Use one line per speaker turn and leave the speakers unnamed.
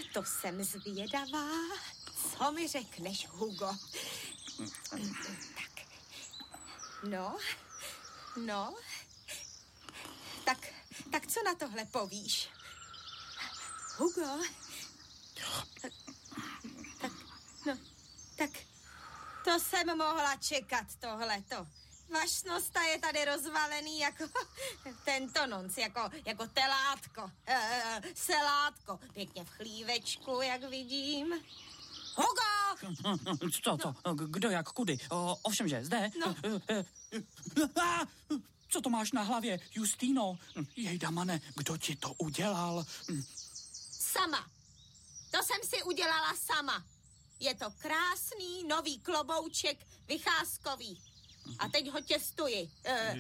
To jsem zvědavá. Co mi řekneš, Hugo? Tak. No. Tak co na tohle povíš? Hugo? Tak to jsem mohla čekat tohleto. Vašnosta je tady rozvalený jako tento nonc, jako telátko, selátko. Pěkně v chlívečku, jak vidím. Hugo!
Co? Kdo, jak, kudy? Ovšem, že, zde?
No.
Co to máš na hlavě, Justýno? Jejda, mane, kdo ti to udělal?
Sama. To jsem si udělala sama. Je to krásný nový klobouček vycházkový. A teď ho těstuji.